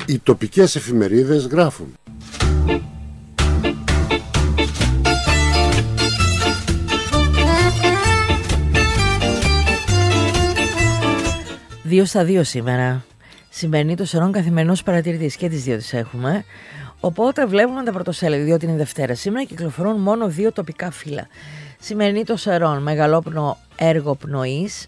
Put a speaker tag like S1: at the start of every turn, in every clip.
S1: Οι τοπικές εφημερίδες γράφουν.
S2: Δύο στα δύο σήμερα. Σημερινή το Σερών καθημερινός παρατηρητής, και τις δύο τις έχουμε. Οπότε βλέπουμε τα πρωτοσέλιδα, διότι είναι Δευτέρα. Σήμερα κυκλοφορούν μόνο δύο τοπικά φύλλα. Σημερινή το Σερών, μεγαλόπνο έργο πνοής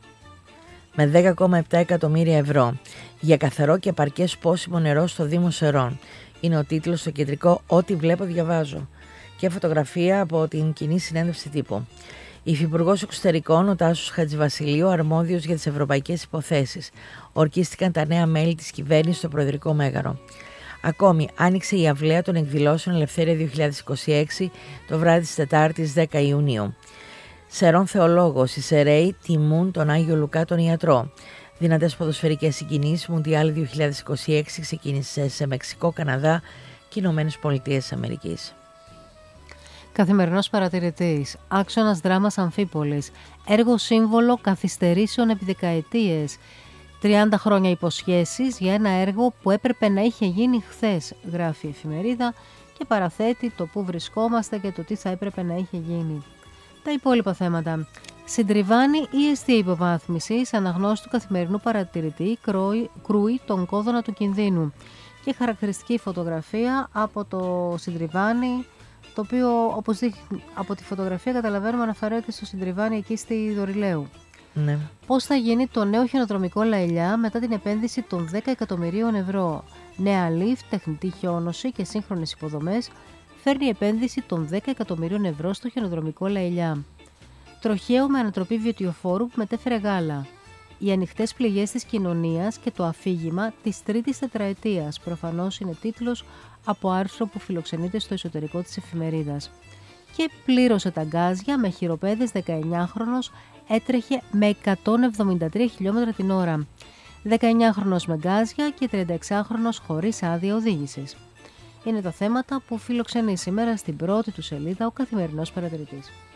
S2: με 10,7 εκατομμύρια ευρώ για καθαρό και επαρκές πόσιμο νερό στο Δήμο Σερών. Είναι ο τίτλος στο κεντρικό «Ό,τι βλέπω διαβάζω» και φωτογραφία από την κοινή συνέντευξη τύπου. Υφυπουργός Εξωτερικών, ο Τάσος Χατζηβασιλείου, αρμόδιος για τις ευρωπαϊκές υποθέσεις. Ορκίστηκαν τα νέα μέλη της κυβέρνησης στο Προεδρικό Μέγαρο. Ακόμη, άνοιξε η αυλαία των εκδηλώσεων Ελευθέρια 2026 το βράδυ της Τετάρτης 10 Ιουνίου. Σερών θεολόγος, οι Σεραίοι τιμούν τον Άγιο Λουκά τον Ιατρό. Δυνατές ποδοσφαιρικές συγκινήσεις, Μουντιάλ 2026 ξεκίνησε σε Μεξικό, Καναδά και Ηνωμένες Πολιτείες Αμερικής.
S3: Καθημερινός παρατηρητής, άξονας δράμας Αμφίπολης, έργο σύμβολο καθυστερήσεων επί δεκαετίες. 30 χρόνια υποσχέσεις για ένα έργο που έπρεπε να είχε γίνει χθες, γράφει η εφημερίδα και παραθέτει το που βρισκόμαστε και το τι θα έπρεπε να είχε γίνει. Τα υπόλοιπα θέματα. Συντριβάνει η αιστεία υποβάθμιση, αναγνώση του καθημερινού παρατηρητή, κρούει τον κόδωνα του κινδύνου. Και χαρακτηριστική φωτογραφία από το Συντριβάνι, το οποίο όπως από τη φωτογραφία καταλαβαίνουμε αναφέρεται στο Συντριβάνι εκεί στη Δωρηλαίου.
S2: Ναι.
S3: Πώς θα γίνει το νέο χιονοδρομικό Λαϊλιά μετά την επένδυση των 10 εκατομμυρίων ευρώ. Νέα λιφτ, τεχνητή χιόνωση και σύγχρονες υποδομές φέρνει επένδυση των 10 εκατομμυρίων ευρώ στο χιονοδρομικό Λαϊλιά. Τροχαίο με ανατροπή βιοτιοφόρου που μετέφερε γάλα. Οι ανοιχτές πληγές της κοινωνίας και το αφήγημα της τρίτης τετραετίας. Προφανώς είναι τίτλος από άρθρο που φιλοξενείται στο εσωτερικό της εφημερίδας. Και πλήρωσε τα γκάζια με χειροπέδες 19χρονος, έτρεχε με 173 χιλιόμετρα την ώρα. 19χρονος με γκάζια και 36χρονος χωρίς άδεια οδήγησης. Είναι τα θέματα που φιλοξενεί σήμερα στην πρώτη του σελίδα ο Καθημερινός Παρατηρητής.